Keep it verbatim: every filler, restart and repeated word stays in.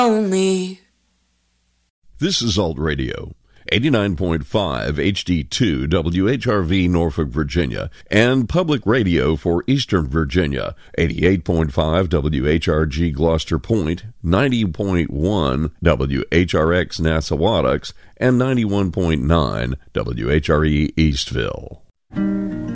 Only. This is Alt Radio, eighty-nine point five H D two W H R V Norfolk, Virginia, and Public Radio for Eastern Virginia, eighty-eight point five W H R G Gloucester Point, ninety point one W H R X Nassawadox, and ninety-one point nine W H R E Eastville.